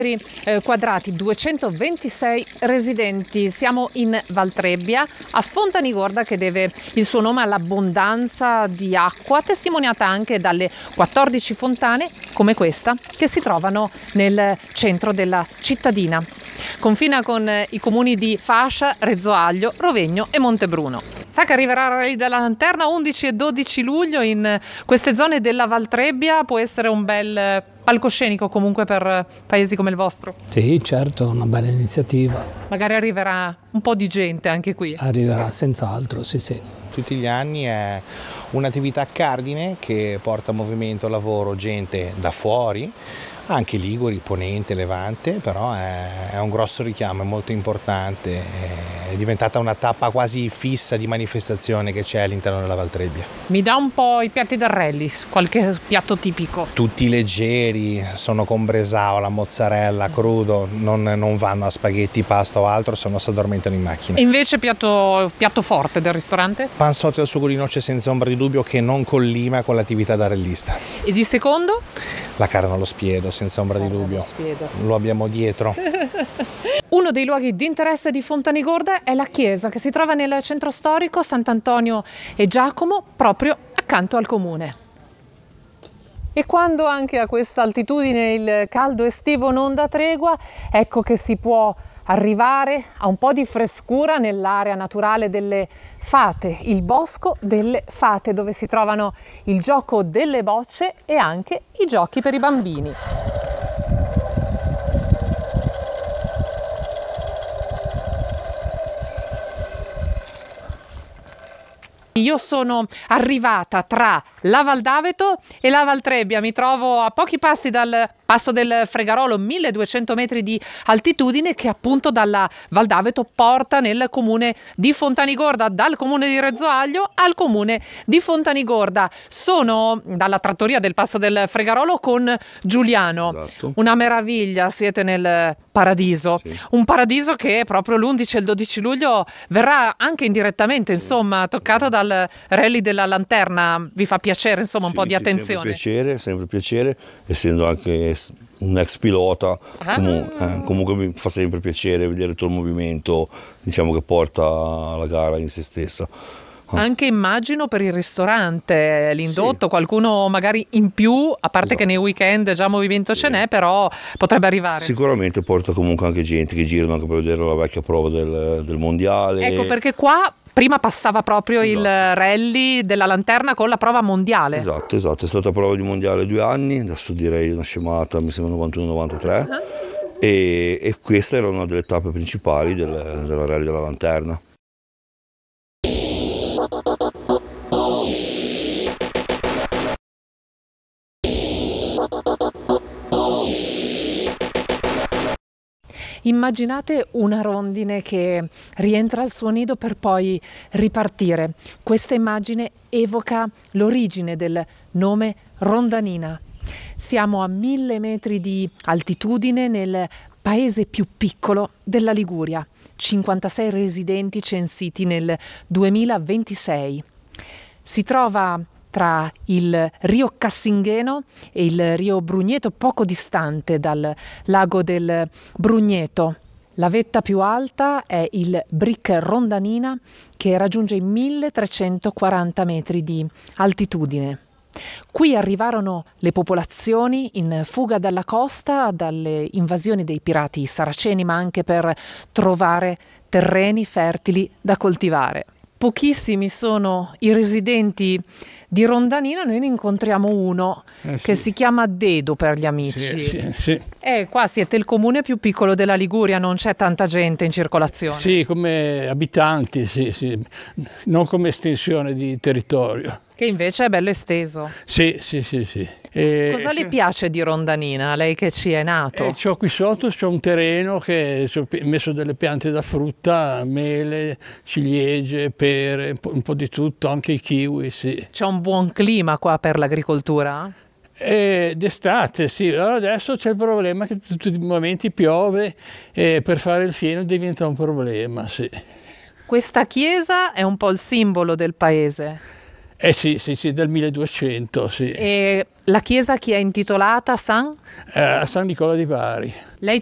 Quadrati, 226 residenti. Siamo in Valtrebbia, a Fontanigorda, che deve il suo nome all'abbondanza di acqua, testimoniata anche dalle 14 fontane come questa che si trovano nel centro della cittadina. Confina con i comuni di Fascia, Rezzoaglio, Rovegno e Montebruno. Sa che arriverà il Rally della Lanterna 11 e 12 luglio in queste zone della Valtrebbia. Può essere un bel palcoscenico comunque per paesi come il vostro? Sì, certo, una bella iniziativa. Magari arriverà un po' di gente anche qui. Arriverà senz'altro, sì. Tutti gli anni è un'attività cardine che porta movimento, lavoro, gente da fuori, anche liguri, ponente, levante, però è un grosso richiamo, è molto importante, è diventata una tappa quasi fissa di manifestazione che c'è all'interno della Valtrebbia. Mi dà un po' i piatti del rally, qualche piatto tipico? Tutti leggeri, sono con bresaola, mozzarella, crudo, non vanno a spaghetti, pasta o altro, se no si addormentano in macchina. E invece piatto forte del ristorante? Pansotto al sugo di noce senza ombra di dubbio, che non collima con l'attività da rallista. E di secondo? La carne allo spiedo, senza ombra di dubbio. Lo abbiamo dietro. Uno dei luoghi di interesse di Fontanigorda è la chiesa, che si trova nel centro storico Sant'Antonio e Giacomo, proprio accanto al comune. E quando anche a questa altitudine il caldo estivo non dà tregua, ecco che si può arrivare a un po' di frescura nell'area naturale delle Fate, il Bosco delle Fate, dove si trovano il gioco delle bocce e anche i giochi per i bambini. Io sono arrivata tra la Val d'Aveto e la Valtrebbia, mi trovo a pochi passi dal Passo del Fregarolo, 1200 metri di altitudine, che appunto dalla Val d'Aveto porta nel comune di Fontanigorda, dal comune di Rezzoaglio al comune di Fontanigorda. Sono dalla trattoria del Passo del Fregarolo con Giuliano. Esatto. Una meraviglia, siete nel paradiso, Sì. Un paradiso che proprio l'11 e il 12 luglio verrà anche indirettamente, insomma, toccato dal Rally della Lanterna. Vi fa piacere, insomma, un po' di attenzione? Sempre piacere, essendo anche un ex pilota, comunque mi fa sempre piacere vedere tutto il movimento, diciamo, che porta la gara in se stessa. Anche immagino per il ristorante, l'indotto, sì. Qualcuno magari in più, a parte che nei weekend già movimento ce n'è, però potrebbe arrivare. Sicuramente porta comunque anche gente che girano anche per vedere la vecchia prova del mondiale. Ecco, perché qua prima passava proprio il rally della Lanterna con la prova mondiale. Esatto, è stata prova di mondiale 2 anni, adesso direi una scemata, mi sembra 91-93, e questa era una delle tappe principali della rally della Lanterna. Immaginate una rondine che rientra al suo nido per poi ripartire. Questa immagine evoca l'origine del nome Rondanina. Siamo a 1000 metri di altitudine nel paese più piccolo della Liguria, 56 residenti censiti nel 2026. Si trova tra il Rio Cassingheno e il Rio Brugneto, poco distante dal lago del Brugneto. La vetta più alta è il Bric Rondanina, che raggiunge i 1340 metri di altitudine. Qui arrivarono le popolazioni in fuga dalla costa, dalle invasioni dei pirati saraceni, ma anche per trovare terreni fertili da coltivare. Pochissimi sono i residenti di Rondanina, noi ne incontriamo uno che si chiama Dedo per gli amici. Sì. Qua siete il comune più piccolo della Liguria, non c'è tanta gente in circolazione. Sì, come abitanti, sì, non come estensione di territorio. Che invece è bello esteso. Sì. Cosa le piace di Rondanina, lei che ci è nato? C'ho qui sotto c'ho un terreno che ho messo delle piante da frutta, mele, ciliegie, pere, un po' di tutto, anche i kiwi, sì. C'è un buon clima qua per l'agricoltura? D'estate, sì. Allora adesso c'è il problema che tutti i momenti piove e per fare il fieno diventa un problema, sì. Questa chiesa è un po' il simbolo del paese. Sì, del 1200, sì. E la chiesa chi è intitolata? A San Nicola di Bari. Lei